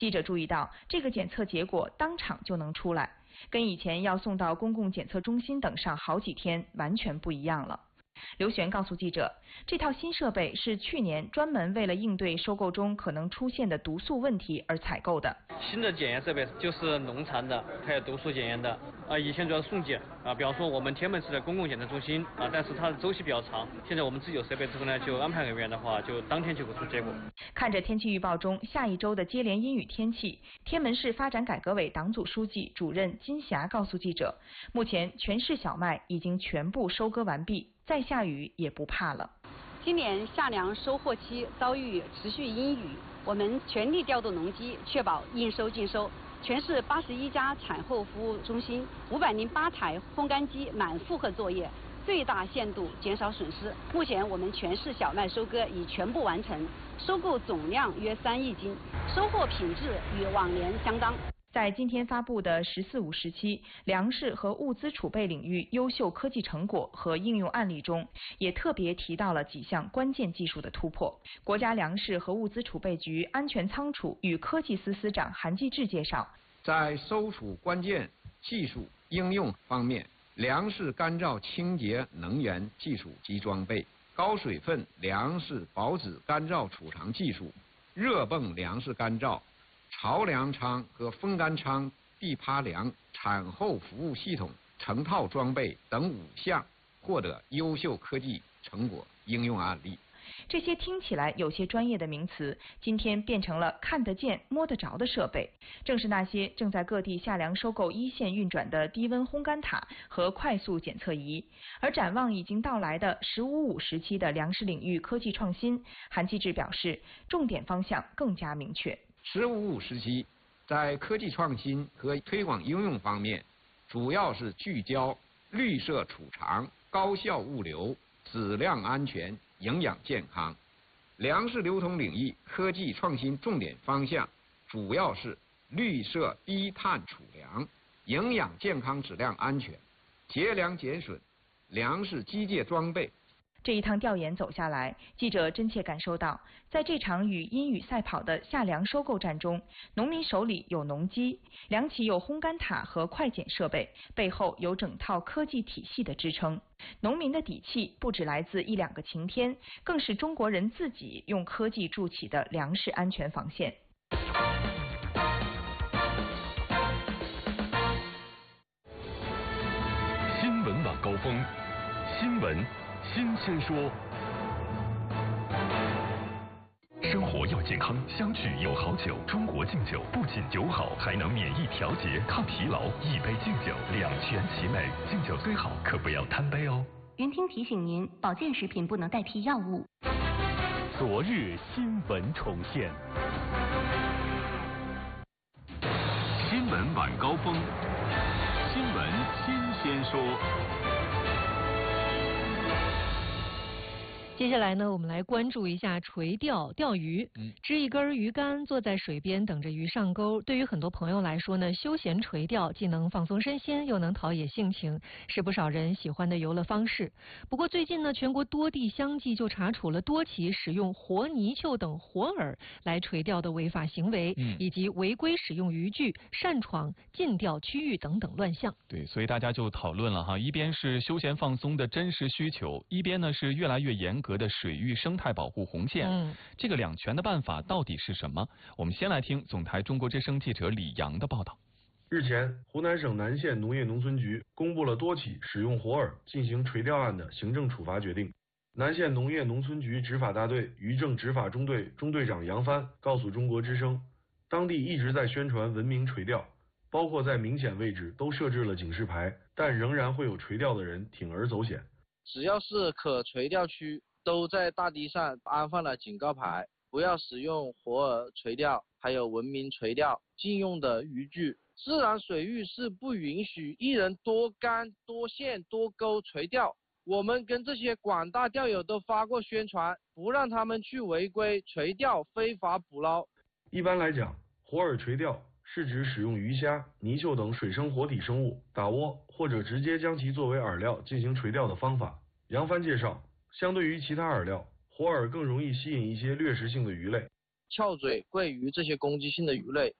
记者注意到，这个检测结果当场就能出来，跟以前要送到公共检测中心等上好几天完全不一样了。刘璇告诉记者，这套新设备是去年专门为了应对收购中可能出现的毒素问题而采购的。 新的检验设备就是农残的，还有毒素检验的。以前主要是送检比方说我们天门市的公共检测中心但是它的周期比较长。现在我们自己有设备之后呢，就安排人员的话，就当天就会出结果。 看着天气预报中下一周的接连阴雨天气，天门市发展改革委党组书记、主任金霞告诉记者，目前全市小麦已经全部收割完毕，再下雨也不怕了。 今年夏粮收获期遭遇持续阴雨，我们全力调动农机，确保应收尽收。全市81家产后服务中心，508台烘干机满负荷作业，最大限度减少损失。目前我们全市小麦收割已全部完成，收购总量约3亿斤，收获品质与往年相当。 在今天发布的“14-5”时期粮食和物资储备领域优秀科技成果和应用案例中，也特别提到了几项关键技术的突破。国家粮食和物资储备局安全仓储与科技司司长韩继志介绍， 在收储关键技术应用方面，粮食干燥清洁能源技术及装备、高水分粮食保质干燥储藏技术、热泵粮食干燥、潮粮仓和风干仓地趴粮产后服务系统成套装备等5项获得优秀科技成果应用案例。 这些听起来有些专业的名词，今天变成了看得见、摸得着的设备，正是那些正在各地夏粮收购一线运转的低温烘干塔和快速检测仪。而展望已经到来的“15-5”时期的粮食领域科技创新，韩继志表示，重点方向更加明确。 “15-5”时期，在科技创新和推广应用方面，主要是聚焦绿色储藏、高效物流、质量安全、营养健康。粮食流通领域科技创新重点方向主要是绿色低碳储粮、营养健康质量安全、节粮减损、粮食机械装备。 这一趟调研走下来，记者真切感受到，在这场与阴雨赛跑的夏粮收购战中，农民手里有农机，粮企有烘干塔和快检设备，背后有整套科技体系的支撑。农民的底气不只来自1-2个晴天，更是中国人自己用科技筑起的粮食安全防线。 新闻晚高峰，新闻新鲜说。生活要健康，相聚有好酒。中国敬酒不仅酒好，还能免疫调节、抗疲劳。一杯敬酒，两全其美。敬酒虽好，可不要贪杯哦。 云听提醒您，保健食品不能代替药物。 昨日新闻重现。新闻晚高峰，新闻新鲜说。 接下来呢，我们来关注一下垂钓钓鱼。支一根鱼竿，坐在水边等着鱼上钩。对于很多朋友来说呢，休闲垂钓既能放松身心，又能陶冶性情，是不少人喜欢的游乐方式。不过最近呢，全国多地相继就查处了多起使用活泥鳅等活饵来垂钓的违法行为，以及违规使用渔具、擅闯禁钓区域等等乱象。 对，所以大家就讨论了哈，一边是休闲放松的真实需求，一边呢是越来越严格的水域生态保护红线。这个两全的办法到底是什么？我们先来听总台中国之声记者李阳的报道。 日前，湖南省南县农业农村局公布了多起使用活饵进行垂钓案的行政处罚决定。南县农业农村局执法大队渔政执法中队中队长杨帆告诉中国之声，当地一直在宣传文明垂钓，包括在明显位置都设置了警示牌，但仍然会有垂钓的人铤而走险。 只要是可垂钓区，都在大堤上安放了警告牌，不要使用活饵垂钓，还有文明垂钓禁用的渔具。自然水域是不允许一人多竿、多线、多钩垂钓。我们跟这些广大钓友都发过宣传，不让他们去违规垂钓、非法捕捞。 一般来讲，活饵垂钓是指使用鱼虾、泥鳅等水生活体生物打窝，或者直接将其作为饵料进行垂钓的方法。杨帆介绍，相对于其他饵料，活饵更容易吸引一些掠食性的鱼类， 翘嘴、桂鱼这些攻击性的鱼类，